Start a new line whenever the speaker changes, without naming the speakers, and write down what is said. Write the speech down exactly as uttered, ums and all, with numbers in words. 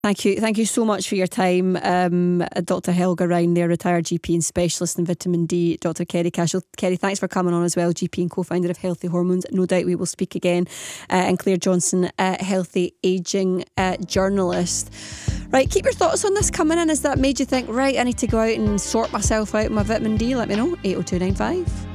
Thank you. Thank you so much for your time, um, Doctor Helga Ryan there, retired G P and specialist in vitamin D. Doctor Kerry Cashel. Kerry, thanks for coming on as well, G P and co-founder of Healthy Hormones. No doubt we will speak again. Uh, and Claire Johnson, uh, healthy ageing uh, journalist. Right, keep your thoughts on this coming in. Has that made you think, right, I need to go out and sort myself out my vitamin D? Let me know, eight oh two nine five.